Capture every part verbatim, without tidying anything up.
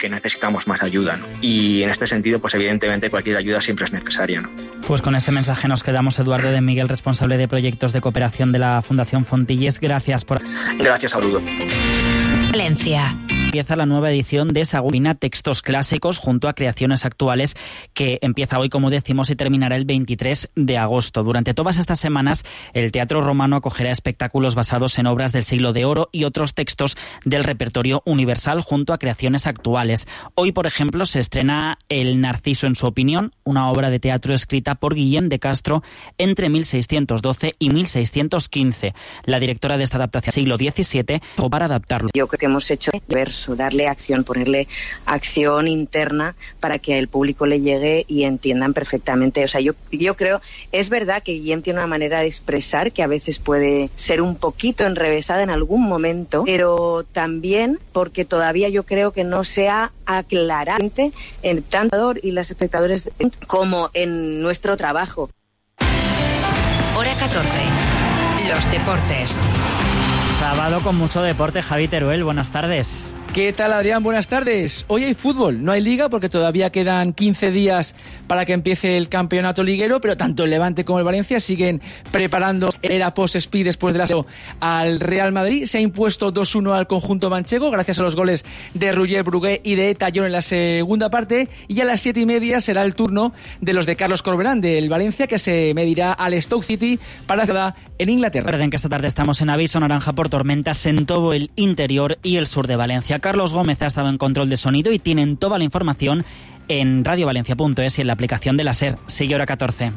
que necesitamos más ayuda, ¿no? Y en este sentido, pues evidentemente cualquier ayuda siempre es necesaria, ¿no? Pues con ese mensaje nos quedamos. Eduardo de Miguel, responsable de proyectos de cooperación de la Fundación Fontilles. Gracias por... Gracias, saludo. Valencia. Empieza la nueva edición de Sagubina Textos Clásicos junto a Creaciones Actuales, que empieza hoy, como decimos, y terminará el veintitrés de agosto. Durante todas estas semanas, el Teatro Romano acogerá espectáculos basados en obras del Siglo de Oro y otros textos del repertorio universal junto a Creaciones Actuales. Hoy, por ejemplo, se estrena El Narciso en su opinión, una obra de teatro escrita por Guillem de Castro entre mil seiscientos doce y mil seiscientos quince. La directora de esta adaptación siglo diecisiete para adaptarlo. Yo creo que hemos hecho verso, darle acción, ponerle acción interna para que al público le llegue y entiendan perfectamente. O sea, yo, yo creo, es verdad que Guillem tiene una manera de expresar que a veces puede ser un poquito enrevesada en algún momento, pero también porque todavía yo creo que no se ha aclarado en tanto y los espectadores como en nuestro trabajo. Hora catorce. Los deportes. Sábado con mucho deporte. Javi Teruel, buenas tardes. ¿Qué tal, Adrián? Buenas tardes. Hoy hay fútbol, no hay liga porque todavía quedan quince días para que empiece el campeonato liguero, pero tanto el Levante como el Valencia siguen preparando era post-speed después del ascenso al Real Madrid. Se ha impuesto dos uno al conjunto manchego gracias a los goles de Ruller Brugué y de Eta John en la segunda parte, y a las siete y media será el turno de los de Carlos Corberán del Valencia, que se medirá al Stoke City para la en Inglaterra. Recuerden que esta tarde estamos en aviso naranja por tormentas en todo el interior y el sur de Valencia. Carlos Gómez ha estado en control de sonido y tienen toda la información en radio valencia punto es y en la aplicación de la SER. Sigue Hora catorce.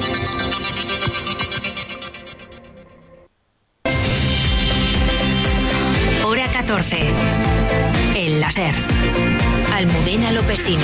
Hora catorce. En la SER. Almudena Lopesino.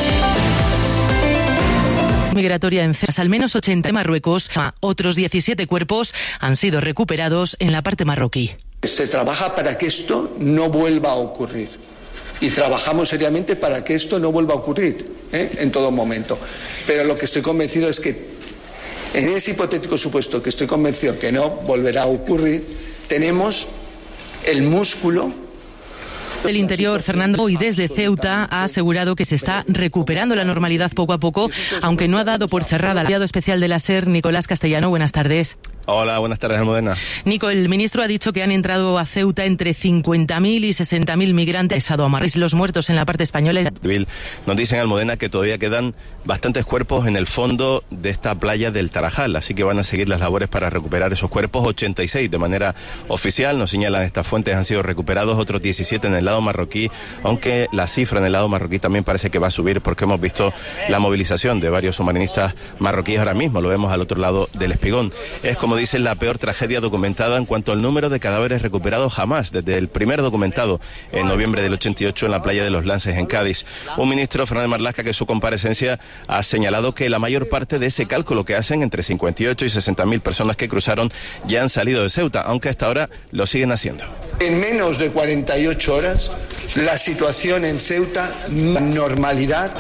Migratoria en Ceuta, al menos ochenta en Marruecos, otros diecisiete cuerpos han sido recuperados en la parte marroquí. Se trabaja para que esto no vuelva a ocurrir y trabajamos seriamente para que esto no vuelva a ocurrir, ¿eh? en todo momento. Pero lo que estoy convencido es que en ese hipotético supuesto que estoy convencido que no volverá a ocurrir, tenemos el músculo. Del Interior, Fernando, hoy desde Ceuta ha asegurado que se está recuperando la normalidad poco a poco, aunque no ha dado por cerrada. El enviado especial de la SER, Nicolás Castellano, buenas tardes. Hola, buenas tardes, Almudena. Nico, el ministro ha dicho que han entrado a Ceuta entre cincuenta mil y sesenta mil migrantes a Amarris. Los muertos en la parte española. Nos dicen, Almudena, que todavía quedan bastantes cuerpos en el fondo de esta playa del Tarajal, así que van a seguir las labores para recuperar esos cuerpos. ochenta y seis de manera oficial, nos señalan estas fuentes, han sido recuperados, otros diecisiete en el lado marroquí, aunque la cifra en el lado marroquí también parece que va a subir porque hemos visto la movilización de varios submarinistas marroquíes ahora mismo, lo vemos al otro lado del Espigón. Es, como dicen, la peor tragedia documentada en cuanto al número de cadáveres recuperados jamás, desde el primer documentado en noviembre del ochenta y ocho en la playa de los Lances en Cádiz. Un ministro, Fernández Marlaska, que en su comparecencia ha señalado que la mayor parte de ese cálculo que hacen, entre cincuenta y ocho y sesenta mil personas que cruzaron, ya han salido de Ceuta, aunque hasta ahora lo siguen haciendo. En menos de cuarenta y ocho horas, la situación en Ceuta, normalidad.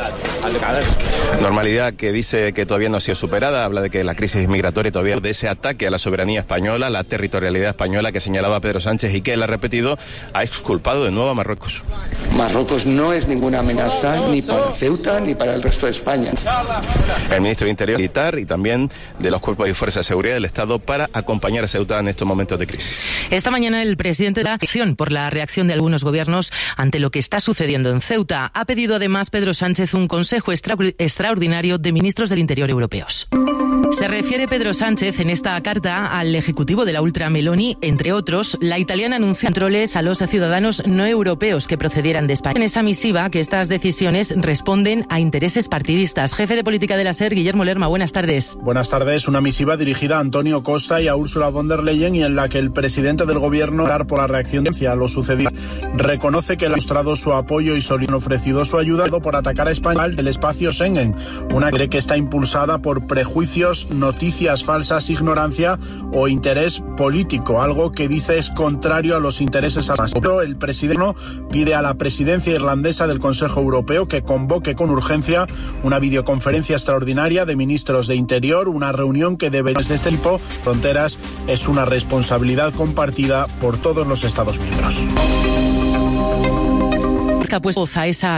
Normalidad que dice que todavía no ha sido superada, habla de que la crisis migratoria todavía, de ese ataque a la soberanía española, la territorialidad española que señalaba Pedro Sánchez y que él ha repetido, ha exculpado de nuevo a Marruecos. Marruecos no es ninguna amenaza ni para Ceuta ni para el resto de España. El ministro de Interior militar y también de los cuerpos y fuerzas de seguridad del Estado para acompañar a Ceuta en estos momentos de crisis. Esta mañana el presidente de la acción por la reacción de algunos gobiernos ante lo que está sucediendo en Ceuta. Ha pedido además Pedro Sánchez un consejo extra- extraordinario de ministros del Interior europeos. Se refiere Pedro Sánchez en esta carta al ejecutivo de la ultra Meloni, entre otros. La italiana anunció controles a los ciudadanos no europeos que procedieran de España. En esa misiva que estas decisiones responden a intereses partidistas. Jefe de política de la SER, Guillermo Lerma, buenas tardes. Buenas tardes. Una misiva dirigida a Antonio Costa y a Ursula von der Leyen y en la que el presidente del gobierno, por la reacción a lo sucedido, reconoce que le ha mostrado su apoyo y solidaridad, ofrecido su ayuda por atacar a España del espacio Schengen, una que cree que está impulsada por prejuicios, noticias falsas, ignorancia o interés político, algo que dice es contrario a los intereses alemanes. El presidente pide a la presidencia irlandesa del Consejo Europeo que convoque con urgencia una videoconferencia extraordinaria de ministros de Interior, una reunión que debe de este tipo. Fronteras es una responsabilidad compartida por todos los Estados miembros. Que ha puesto voz a esa